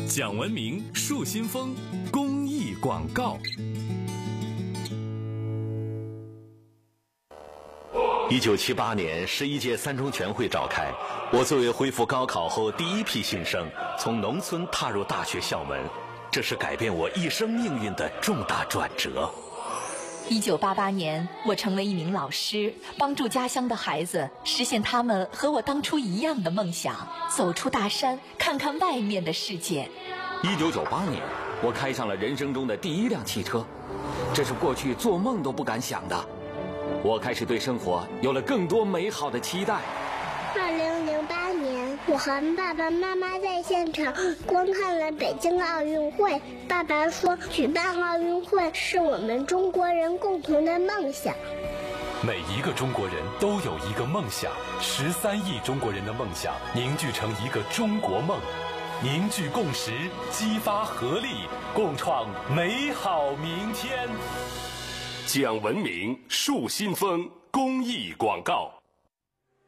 讲文明树新风公益广告。1978年11届三中全会召开，我作为恢复高考后第一批新生，从农村踏入大学校门，这是改变我一生命运的重大转折。 1988年，我成为一名老师，帮助家乡的孩子实现他们和我当初一样的梦想，走出大山，看看外面的世界。 1998年，我开上了人生中的第一辆汽车，这是过去做梦都不敢想的。我开始对生活有了更多美好的期待。 2008年，我和爸爸妈妈在现场观看了北京奥运会。爸爸说，举办奥运会是我们中国人共同的梦想。 每一个中国人都有一个梦想，13亿中国人的梦想凝聚成一个中国梦，凝聚共识，激发合力，共创美好明天。 讲文明树新风公益广告。